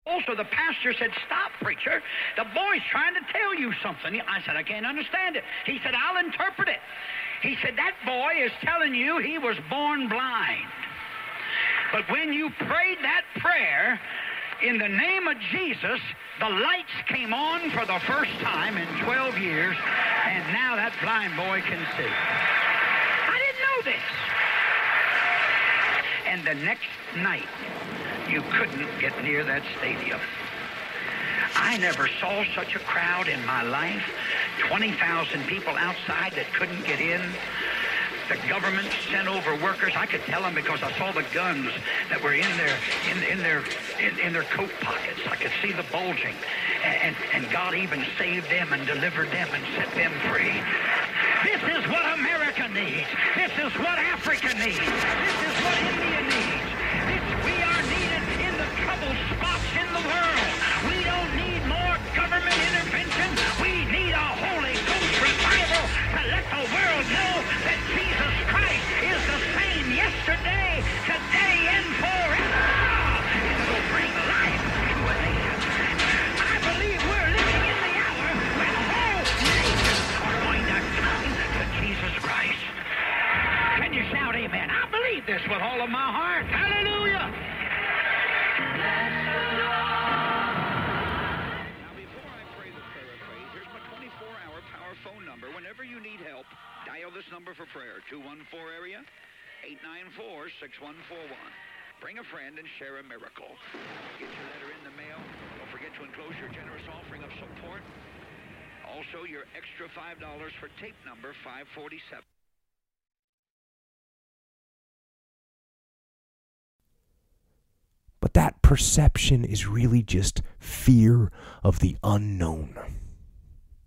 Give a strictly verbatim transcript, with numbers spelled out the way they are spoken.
Also, the pastor said, "Stop, preacher. The boy's trying to tell you something." I said, "I can't understand it." He said, "I'll interpret it." He said, "That boy is telling you he was born blind. But when you prayed that prayer in the name of Jesus, the lights came on for the first time in twelve years, and now that blind boy can see." I didn't know this. And the next night, you couldn't get near that stadium. I never saw such a crowd in my life. twenty thousand people outside that couldn't get in. The government sent over workers. I could tell them because I saw the guns that were in their in, in their in, in their coat pockets. I could see the bulging. And, and God even saved them and delivered them and set them free. This is what America needs. This is what Africa needs. This is what India needs. This, we are needed in the troubled spots in the world. We don't need more government intervention. We need a Holy Ghost revival to let the world know that Jesus Christ is the same yesterday, today, and forever. And it'll bring life to a nation. I believe we're living in the hour when whole nations are going to come to Jesus Christ. Can you shout amen? I believe this with all of my heart. Hallelujah. Now, before I pray the prayer of faith, here's my twenty-four hour power phone number. Whenever you need help, dial this number for prayer, two one four area, eight nine four, six one four one. Bring a friend and share a miracle. Get your letter in the mail. Don't forget to enclose your generous offering of support. Also, your extra five dollars for tape number five forty-seven. But that perception is really just fear of the unknown.